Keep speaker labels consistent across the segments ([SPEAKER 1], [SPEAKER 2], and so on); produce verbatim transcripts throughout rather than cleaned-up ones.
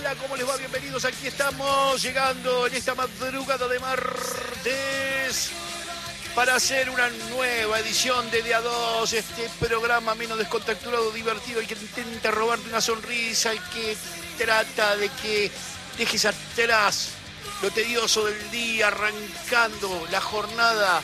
[SPEAKER 1] hola, ¿cómo les va? Bienvenidos, aquí estamos llegando en esta madrugada de martes para hacer una nueva edición de Día dos, este programa menos descontracturado, divertido, el que intenta robarte una sonrisa, el que trata de que dejes atrás lo tedioso del día, arrancando la jornada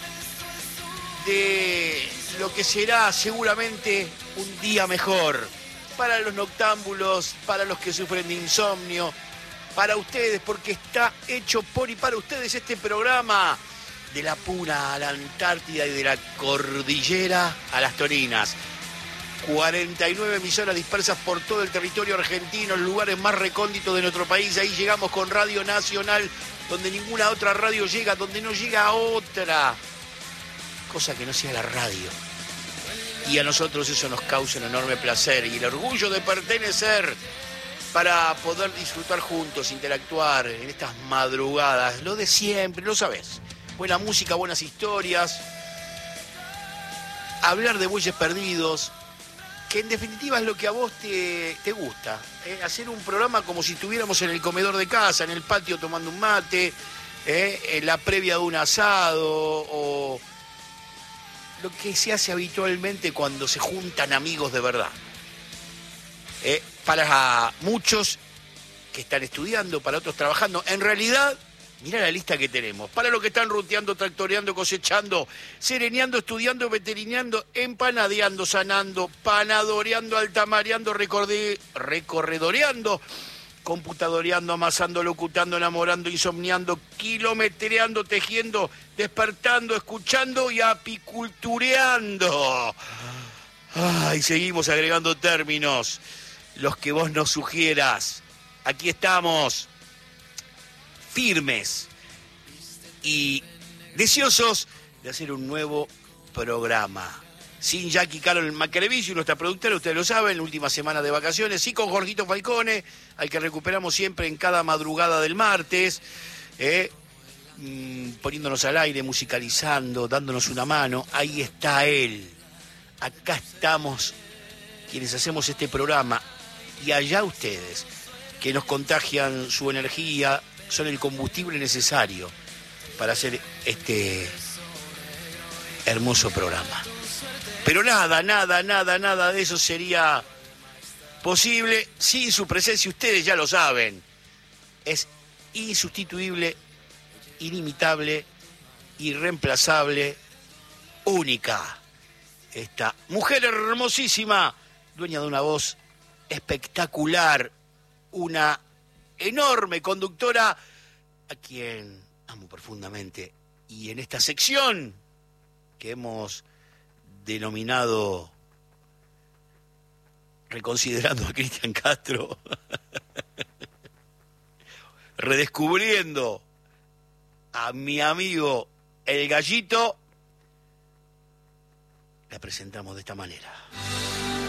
[SPEAKER 1] de lo que será seguramente un día mejor. Para los noctámbulos, para los que sufren de insomnio, para ustedes, porque está hecho por y para ustedes este programa, de la Puna a la Antártida y de la Cordillera a las Torinas. cuarenta y nueve emisoras dispersas por todo el territorio argentino, en lugares más recónditos de nuestro país. Ahí llegamos con Radio Nacional, donde ninguna otra radio llega, donde no llega otra cosa que no sea la radio. Y a nosotros eso nos causa un enorme placer y el orgullo de pertenecer para poder disfrutar juntos, interactuar en estas madrugadas. Lo de siempre, lo sabés. Buena música, buenas historias. Hablar de bueyes perdidos, que en definitiva es lo que a vos te, te gusta. ¿eh? Hacer un programa como si estuviéramos en el comedor de casa, en el patio tomando un mate, ¿eh? en la previa de un asado o... lo que se hace habitualmente cuando se juntan amigos de verdad. Eh, para muchos que están estudiando, para otros trabajando. En realidad, mirá la lista que tenemos. Para los que están ruteando, tractoreando, cosechando, sereneando, estudiando, veterineando, empanadeando, sanando, panadoreando, altamareando, recorde, recorredoreando, computadoreando, amasando, locutando, enamorando, insomniando, kilometreando, tejiendo, despertando, escuchando y apicultureando. Ay, seguimos agregando términos, los que vos nos sugieras. Aquí estamos, firmes y deseosos de hacer un nuevo programa. Sin Jackie Carol Macrevici, nuestra productora, ustedes lo saben, última semana de vacaciones, sí con Jorgito Falcone, al que recuperamos siempre en cada madrugada del martes, eh, mmm, poniéndonos al aire, musicalizando, dándonos una mano. Ahí está él. Acá estamos quienes hacemos este programa y allá ustedes, que nos contagian su energía, son el combustible necesario para hacer este hermoso programa. Pero nada, nada, nada, nada de eso sería posible sin su presencia. Ustedes ya lo saben. Es insustituible, inimitable, irreemplazable, única. Esta mujer hermosísima, dueña de una voz espectacular, una enorme conductora, a quien amo profundamente. Y en esta sección que hemos denominado Reconsiderando a Cristian Castro, redescubriendo a mi amigo El Gallito, la presentamos de esta manera.